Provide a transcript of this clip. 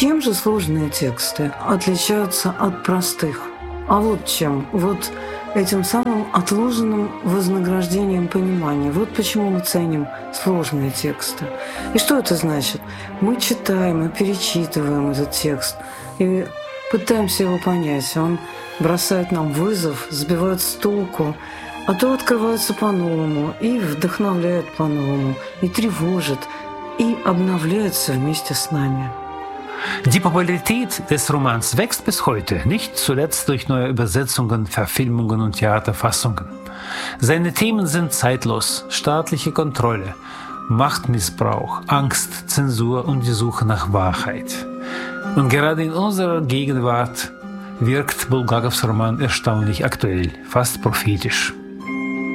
Чем же сложные тексты отличаются от простых? А вот чем. Вот этим самым отложенным вознаграждением понимания. Вот почему мы ценим сложные тексты. И что это значит? Мы читаем и перечитываем этот текст и пытаемся его понять. Он бросает нам вызов, сбивает с толку, а то открывается по-новому и вдохновляет по-новому, и тревожит, и обновляется вместе с нами. Die Popularität des Romans wächst bis heute, nicht zuletzt durch neue Übersetzungen, Verfilmungen und Theaterfassungen. Seine Themen sind zeitlos: staatliche Kontrolle, Machtmissbrauch, Angst, Zensur und die Suche nach Wahrheit. Und gerade in unserer Gegenwart wirkt Bulgakows Roman erstaunlich aktuell, fast prophetisch.